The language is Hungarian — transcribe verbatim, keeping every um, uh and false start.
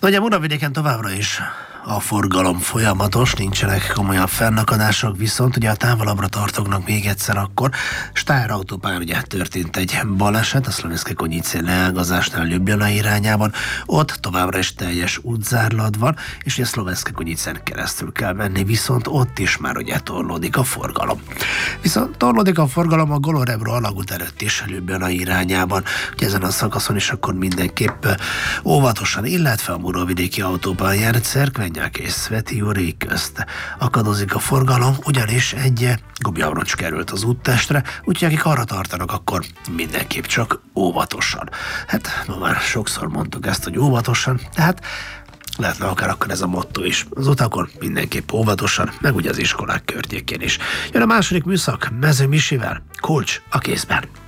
Ugye Muravidéken továbbra is a forgalom folyamatos, nincsenek komolyabb fennakadások, viszont ugye a távolabbra tartognak még egyszer akkor. Steyr autópályán ugye történt egy baleset, a Szlovenszke Konyice leágazásnál Ljubljana irányában, ott továbbra is teljes útzárlat van, és ugye Szlovenszke Konyicen keresztül kell menni, viszont ott is már ugye torlódik a forgalom. Viszont torlódik a forgalom a Golorebro alagút előtt is Ljubljana irányában, ugye ezen a szakaszon is akkor mindenképp óvatosan, illetve a Muravidéki autópályán Cerkvenyák és Sveti Juri közt akadozik a forgalom, ugyanis egy gumiabroncs került az úttestre, úgyhogy akik arra tartanak, akkor mindenképp csak óvatosan. Hát ma már sokszor mondtuk ezt, hogy óvatosan, tehát lehetne akár akkor ez a motto is. Az utakon mindenképp óvatosan, meg ugye az iskolák környékén is. Jön a második műszak Mező Misivel, Kulcs a kézben.